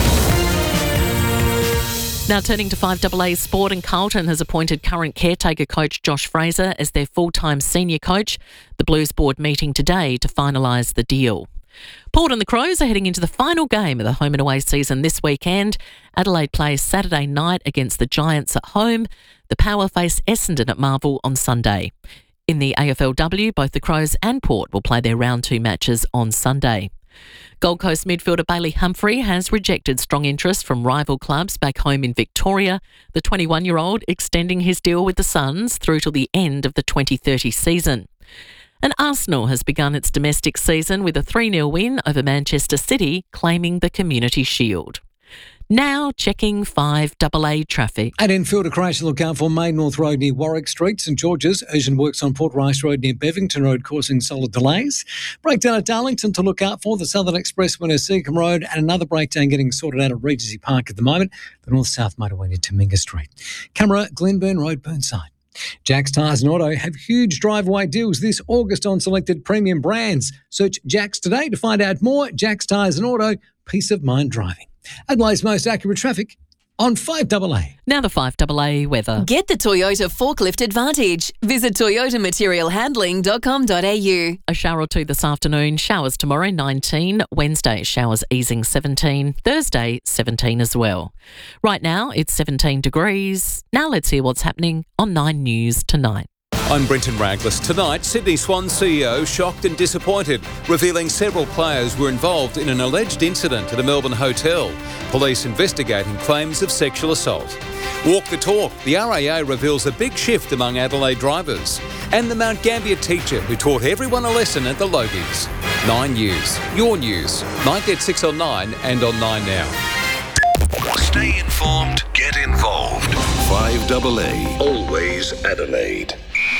Now turning to five A A Sport, and Carlton has appointed current caretaker coach Josh Fraser as their full-time senior coach. The Blues board meeting today to finalise the deal. Port and the Crows are heading into the final game of the home and away season this weekend. Adelaide plays Saturday night against the Giants at home. The Power face Essendon at Marvel on Sunday. In the A F L W, both the Crows and Port will play their round two matches on Sunday. Gold Coast midfielder Bailey Humphrey has rejected strong interest from rival clubs back home in Victoria. The twenty-one-year-old extending his deal with the Suns through till the end of the twenty thirty season. And Arsenal has begun its domestic season with a three nil win over Manchester City, claiming the Community Shield. Now checking five A A traffic. At Enfield, a crash to look out for Main North Road near Warwick Street, St George's. Urgent works on Port Rice Road near Bevington Road causing solid delays. Breakdown at Darlington to look out for, the Southern Expressway near Seacombe Road, and another breakdown getting sorted out at Regency Park at the moment. The North-South motorway near Tominga Street. Camera, Glenburn Road, Burnside. Jack's Tyres and Auto have huge drive-away deals this August on selected premium brands. Search Jack's today to find out more. Jack's Tyres and Auto, peace of mind driving. Adelaide's most accurate traffic on five A A. Now the five A A weather. Get the Toyota Forklift Advantage. Visit toyota material handling dot com dot a u. A shower or two this afternoon. Showers tomorrow, nineteen. Wednesday, showers easing, seventeen. Thursday, seventeen as well. Right now, it's seventeen degrees. Now let's hear what's happening on Nine News tonight. I'm Brenton Raglas. Tonight, Sydney Swans C E O shocked and disappointed, revealing several players were involved in an alleged incident at a Melbourne hotel. Police investigating claims of sexual assault. Walk the talk. The R A A reveals a big shift among Adelaide drivers. And the Mount Gambier teacher who taught everyone a lesson at the Logies. Nine News. Your news. Night at six on Nine and on Nine Now. Stay informed, get involved. five A A. Always Adelaide.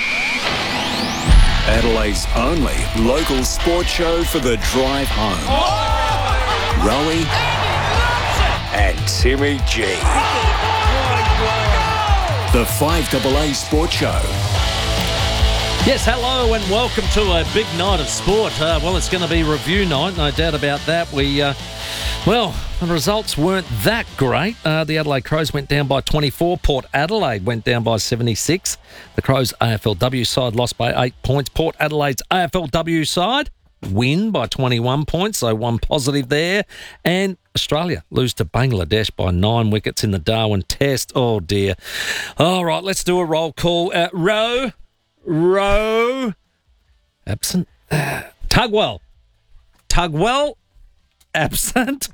Adelaide's only local sports show for the drive home. Rowing, and Timmy G. The five A A Sports Show. Yes, hello and welcome to a big night of sport. Uh, well, it's going to be review night, no doubt about that. We, uh, well, the results weren't that great. Uh, the Adelaide Crows went down by twenty-four. Port Adelaide went down by seventy-six. The Crows A F L W side lost by eight points. Port Adelaide's A F L W side win by twenty-one points, so one positive there. And Australia lose to Bangladesh by nine wickets in the Darwin Test. Oh, dear. All right, let's do a roll call. Uh, Rowe. Rowe. Absent. Uh, Tugwell. Tugwell. Absent.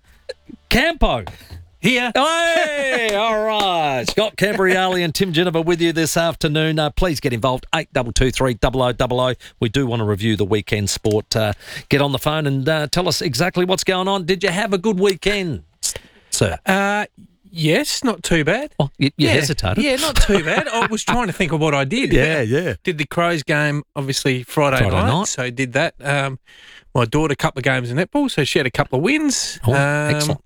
Campo. Here. Hey, all right. Scott Cambriale and Tim Geneva with you this afternoon. Uh, please get involved. eight two two three, double oh double oh. We do want to review the weekend sport. Uh, get on the phone and uh, tell us exactly what's going on. Did you have a good weekend, sir? Uh, yes, not too bad. Oh, you you yeah. hesitated. Yeah, not too bad. I was trying to think of what I did. Yeah, yeah. Did the Crows game, obviously, Friday, Friday night, night. So did that. Um, my daughter, a couple of games in netball, so she had a couple of wins. Oh, um, excellent.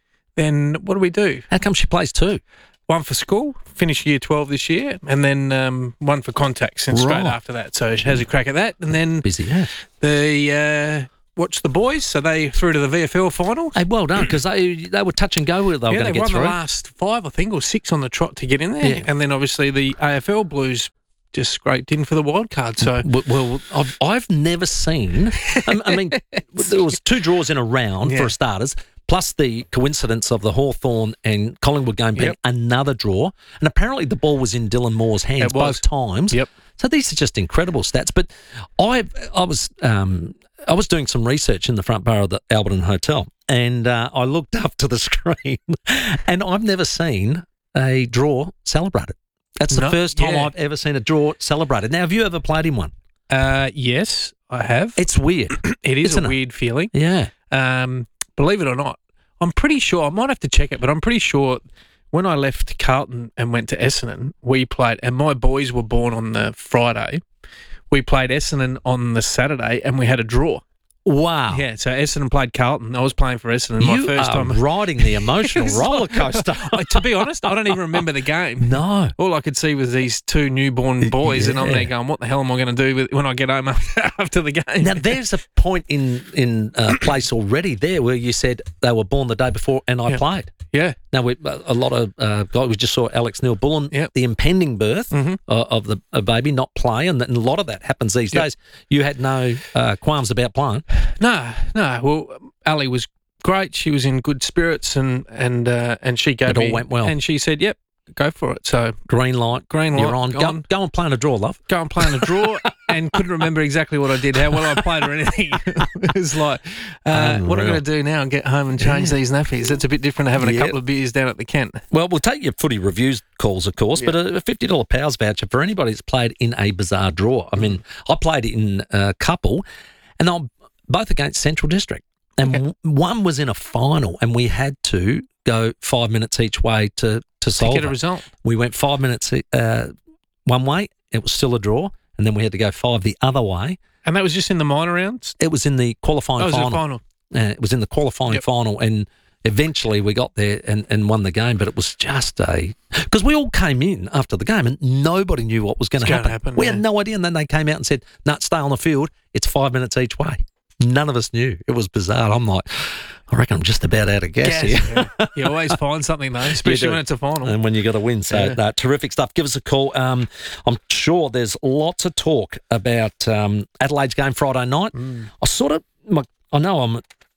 Then what do we do? How come she plays two? One for school, finished year twelve this year, and then um, one for contacts and straight Right. after that. So she has a crack at that. And then Busy, yeah. the uh, watch the boys, so they through to the V F L final. Hey, well done, because they they were touch and go with they were yeah, going they to get won through. the last five, I think, or six on the trot to get in there. Yeah. And then obviously the A F L Blues just scraped in for the wild card. So Well, well I've, I've never seen. I, I mean, there was two draws in a round Yeah. for starters, plus the coincidence of the Hawthorn and Collingwood game being Yep. another draw, and apparently the ball was in Dylan Moore's hands It was. both times. Yep. So these are just incredible stats. But I I was um, I was doing some research in the front bar of the Alberton Hotel, and uh, I looked up to the screen, and I've never seen a draw celebrated. That's the No, first time yeah. I've ever seen a draw celebrated. Now, have you ever played in one? uh, yes, I have. It's weird. It is Isn't a it? weird feeling. Yeah. Um, believe it or not, I'm pretty sure, I might have to check it, but I'm pretty sure when I left Carlton and went to Essendon, we played, and my boys were born on the Friday. We played Essendon on the Saturday, and we had a draw. Wow. Yeah, so Essendon played Carlton. I was playing for Essendon. You my first are time. riding the emotional It's roller like- coaster. I- to be honest, I don't even remember the game. No. All I could see was these two newborn boys, and I'm Yeah. there going, what the hell am I going to do with, when I get home after, after the game? Now, there's a point in in uh, place already there where you said they were born the day before and I Yeah. played. Yeah. Now, we, a lot of uh, guys, we just saw Alex Neil Bullen, Yep. the impending birth Mhm. uh, of the a baby, not play, and, and a lot of that happens these Yep. days. You had no uh, qualms about playing. No, no. Well, Ali was great. She was in good spirits, and and uh, and she gave It all me, went well. and she said, "Yep, go for it." So Green light, green light, you're on. Go, gone. go and play in a draw, love. Go and play in a draw, and couldn't remember exactly what I did, how well I played or anything. It was like, uh, what am I Unreal. going to do now and get home and change these nappies? That's a bit different to having a Yep. couple of beers down at the Kent. Well, we'll take your footy reviews calls, of course, but a fifty dollars Powers voucher for anybody that's played in a bizarre draw. I mean, I played in a couple, and they were both against Central District. And w one was in a final, and we had to go five minutes each way to, to solve get a it. result. We went five minutes uh, one way, it was still a draw, and then we had to go five the other way. And that was just in the minor rounds? It was in the qualifying Oh, it was final. the final. Uh, it was in the qualifying Yep. final, and eventually we got there and, and won the game. But it was just a because we all came in after the game and nobody knew what was going to It's gonna happen. happen, We yeah. had no idea, and then they came out and said, "No, stay on the field. It's five minutes each way." None of us knew. It was bizarre. I'm like, I reckon I'm just about out of gas Yes, here. yeah. You always find something, though, especially do. when it's a final. And when you got to win. So Yeah. uh, terrific stuff. Give us a call. Um, I'm sure there's lots of talk about um, Adelaide's game Friday night. Mm. I sort of, my, I know I'm,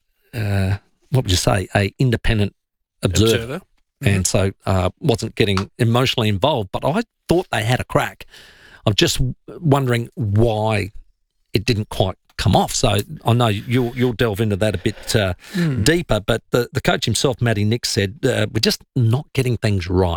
uh, what would you say, a independent observer. Observer. And so uh, wasn't getting emotionally involved, but I thought they had a crack. I'm just wondering why it didn't quite come off. So I know you'll you'll delve into that a bit uh, Mm. deeper. But the, the coach himself, Matty Nix, said uh, we're just not getting things right.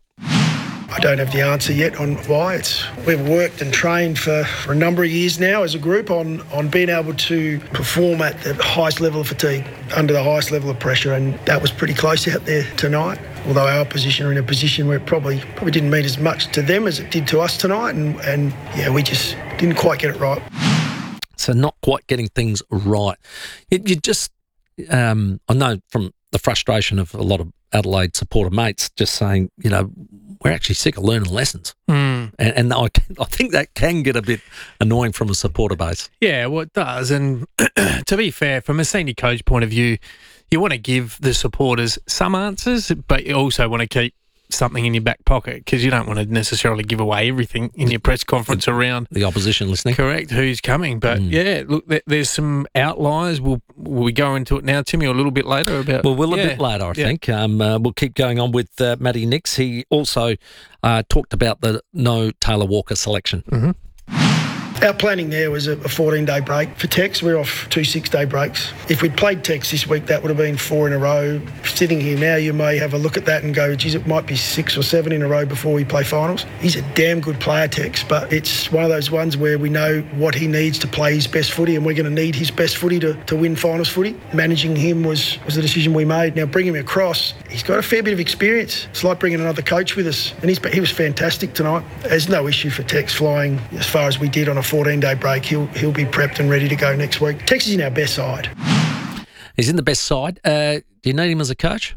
I don't have the answer yet on why. It's we've worked and trained for, for a number of years now as a group on, on being able to perform at the highest level of fatigue, under the highest level of pressure, and that was pretty close out there tonight. Although our opposition are in a position where it probably probably didn't mean as much to them as it did to us tonight, and, and yeah, we just didn't quite get it right. So not quite getting things right. You, you just, um, I know from the frustration of a lot of Adelaide supporter mates just saying, you know, we're actually sick of learning lessons. Mm. And, and I, I think that can get a bit annoying from a supporter base. Yeah, well, it does. And to be fair, from a senior coach point of view, you want to give the supporters some answers, but you also want to keep something in your back pocket because you don't want to necessarily give away everything in your press conference around the opposition listening. Correct, who's coming. But mm. yeah, look, there, there's some outliers. Will will we go into it now, Timmy, or a little bit later? About Well, we'll yeah. a bit later, I yeah. think. Um, uh, we'll keep going on with uh, Matty Nix. He also uh, talked about the no Taylor Walker selection. Mm-hmm. Our planning there was a fourteen-day break. For Tex, we're off two six-day breaks. If we'd played Tex this week, that would have been four in a row. Sitting here now, you may have a look at that and go, geez, it might be six or seven in a row before we play finals. He's a damn good player, Tex, but it's one of those ones where we know what he needs to play his best footy, and we're going to need his best footy to, to win finals footy. Managing him was, was the decision we made. Now, bringing him across, he's got a fair bit of experience. It's like bringing another coach with us, and he's, he was fantastic tonight. There's no issue for Tex flying as far as we did on a fourteen-day break. He'll he'll be prepped and ready to go next week. Tex is in our best side. He's in the best side. Uh, do you need him as a coach?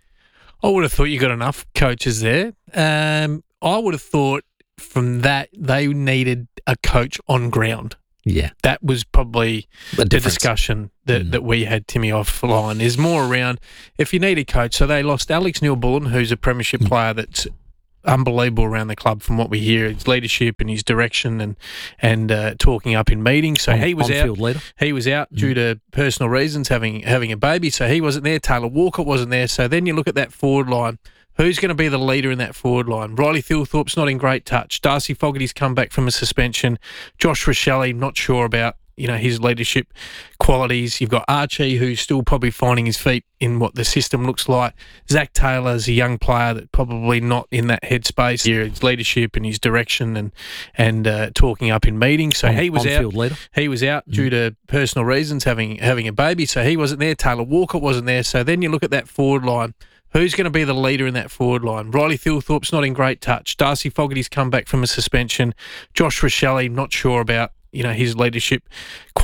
I would have thought you got enough coaches there. Um, I would have thought from that they needed a coach on ground. Yeah. That was probably the, the discussion that, mm. that we had, Timmy, offline, is more around if you need a coach. So they lost Alex Neil-Bullen, who's a premiership mm. player that's unbelievable around the club from what we hear, his leadership and his direction and and uh, talking up in meetings. So on, he was out. Leader. He was out mm. due to personal reasons, having having a baby. So he wasn't there. Taylor Walker wasn't there. So then you look at that forward line. Who's going to be the leader in that forward line? Riley Thilthorpe's not in great touch. Darcy Fogarty's come back from a suspension. Josh Rochelle, not sure about you know his leadership qualities. You've got Archie, who's still probably finding his feet in what the system looks like. Zach Taylor's a young player that probably not in that headspace here. His leadership and his direction and and uh, talking up in meetings. So on, he was out. Leader. He was out mm. due to personal reasons, having having a baby. So he wasn't there. Taylor Walker wasn't there. So then you look at that forward line. Who's going to be the leader in that forward line? Riley Thilthorpe's not in great touch. Darcy Fogarty's come back from a suspension. Josh Rochelle, not sure about you know his leadership qualities.